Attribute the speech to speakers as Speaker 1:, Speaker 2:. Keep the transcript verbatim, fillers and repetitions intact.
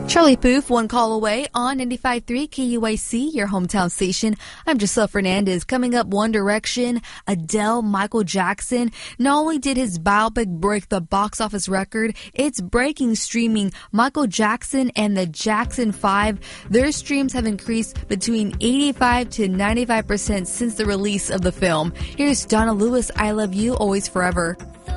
Speaker 1: Charlie Puth, one call away on ninety-five point three K U A C, your hometown station. I'm Giselle Fernandez. Coming up, One Direction, Adele, Michael Jackson. Not only did his biopic break the box office record, it's breaking streaming. Michael Jackson and the Jackson five, their streams have increased between eighty-five to ninety-five percent since the release of the film. Here's Donna Lewis, I Love You, Always Forever.